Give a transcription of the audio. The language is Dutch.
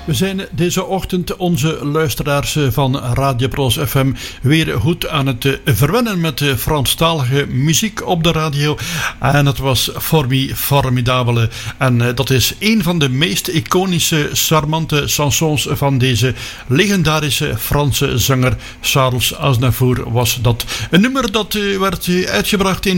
We zijn deze ochtend onze luisteraars van Radio Pros FM weer goed aan het verwennen met Franstalige muziek op de radio. En het was formidabele. En dat is een van de meest iconische, charmante chansons van deze legendarische Franse zanger Charles Aznavour was dat. Een nummer dat werd uitgebracht in